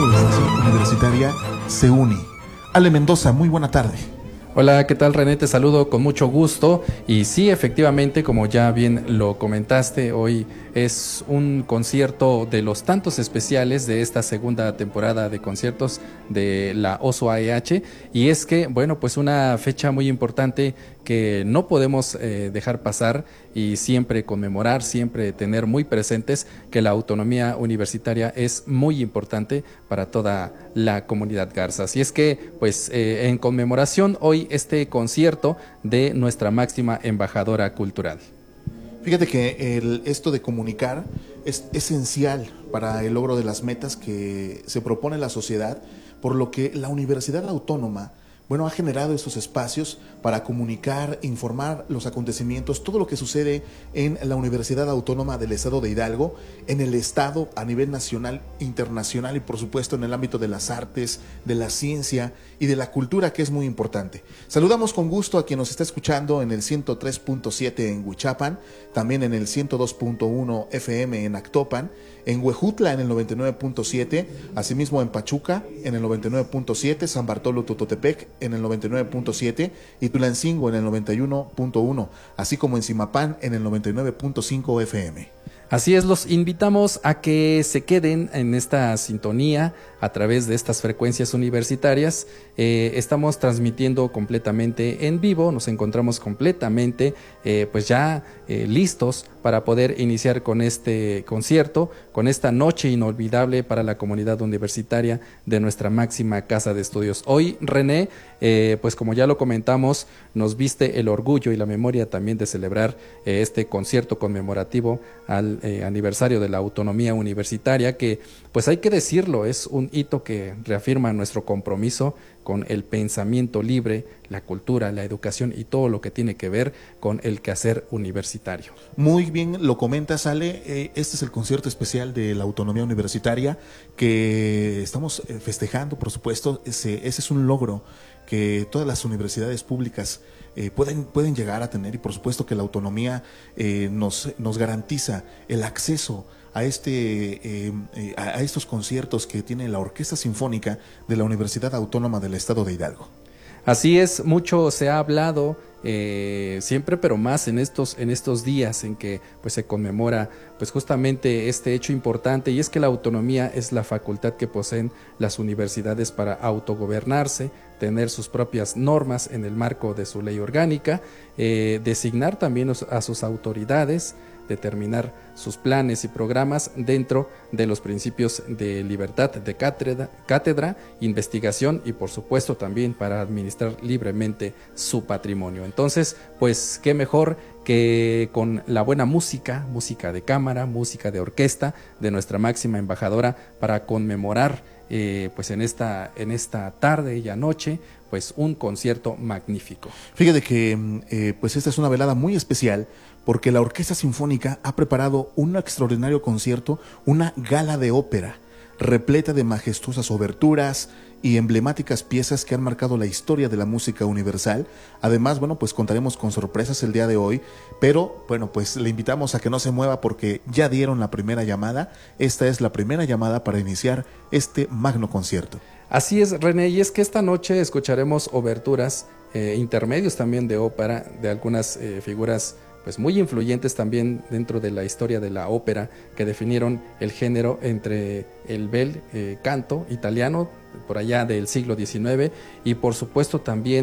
Universitaria se une. Ale Mendoza, muy buena tarde. Hola, ¿qué tal, René? Te saludo con mucho gusto y sí, efectivamente, como ya bien lo comentaste, hoy es un concierto de los tantos especiales de esta segunda temporada de conciertos de la Oso AEH, y es que, bueno, pues una fecha muy importante que no podemos dejar pasar y siempre conmemorar, siempre tener muy presentes que la autonomía universitaria es muy importante para toda la comunidad Garza. Así es que, pues, en conmemoración hoy este concierto de nuestra máxima embajadora cultural. Fíjate que esto de comunicar es esencial para el logro de las metas que se propone la sociedad, por lo que la Universidad Autónoma, bueno, ha generado esos espacios para comunicar, informar los acontecimientos, todo lo que sucede en la Universidad Autónoma del Estado de Hidalgo, en el Estado, a nivel nacional, internacional y por supuesto en el ámbito de las artes, de la ciencia y de la cultura, que es muy importante. Saludamos con gusto a quien nos está escuchando en el 103.7 en Huichapan, también en el 102.1 FM en Actopan, en Huejutla en el 99.7, asimismo en Pachuca en el 99.7, San Bartolo Tototepec en el 99.7 y Tulancingo en el 91.1, así como en Zimapán en el 99.5 FM. Así es, los invitamos a que se queden en esta sintonía a través de estas frecuencias universitarias. Estamos transmitiendo completamente en vivo, nos encontramos completamente pues ya listos para poder iniciar con este concierto, con esta noche inolvidable para la comunidad universitaria de nuestra máxima casa de estudios. Hoy, René, pues como ya lo comentamos, nos viste el orgullo y la memoria también de celebrar este concierto conmemorativo al aniversario de la autonomía universitaria, que pues hay que decirlo, es un hito que reafirma nuestro compromiso con el pensamiento libre, la cultura, la educación y todo lo que tiene que ver con el quehacer universitario. Muy bien lo comentas, Ale. Este es el concierto especial de la autonomía universitaria que estamos festejando, por supuesto. Ese es un logro que todas las universidades públicas pueden llegar a tener, y por supuesto que la autonomía nos garantiza el acceso a estos conciertos que tiene la Orquesta Sinfónica de la Universidad Autónoma del Estado de Hidalgo. Así es, mucho se ha hablado siempre, pero más en estos días en que pues se conmemora pues justamente este hecho importante, y es que la autonomía es la facultad que poseen las universidades para autogobernarse, tener sus propias normas en el marco de su ley orgánica, designar también a sus autoridades, determinar sus planes y programas dentro de los principios de libertad de cátedra, investigación y por supuesto también para administrar libremente su patrimonio. Entonces, pues qué mejor que con la buena música de cámara, música de orquesta de nuestra máxima embajadora para conmemorar pues en esta tarde y anoche pues un concierto magnífico. Fíjate que pues esta es una velada muy especial porque la Orquesta Sinfónica ha preparado un extraordinario concierto, una gala de ópera repleta de majestuosas oberturas y emblemáticas piezas que han marcado la historia de la música universal. Además, bueno, pues contaremos con sorpresas el día de hoy, pero bueno, pues le invitamos a que no se mueva porque ya dieron la primera llamada. Esta es la primera llamada para iniciar este magno concierto. Así es, René, y es que esta noche escucharemos oberturas, intermedios también de ópera, de algunas figuras pues muy influyentes también dentro de la historia de la ópera, que definieron el género entre el bel canto italiano por allá del siglo XIX y por supuesto también